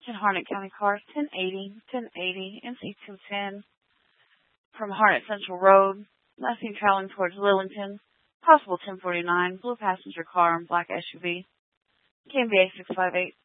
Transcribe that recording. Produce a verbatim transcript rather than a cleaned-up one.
ten Harnett County cars, ten eighty, ten eighty, N C two ten from Harnett Central Road, last seen traveling towards Lillington, possible ten forty-nine, blue passenger car and black S U V, K M B A six five eight.